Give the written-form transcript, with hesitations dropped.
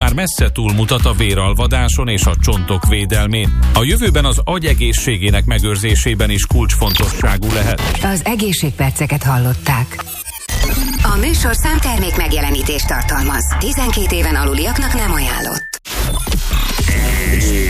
már messze túlmutat a véralvadáson és a csontok védelmén. A jövőben az agy egészségének megőrzésében is kulcsfontosságú lehet. Az egészségperceket hallották. A műsor számtermék megjelenítést tartalmaz. 12 éven aluliaknak nem ajánlott.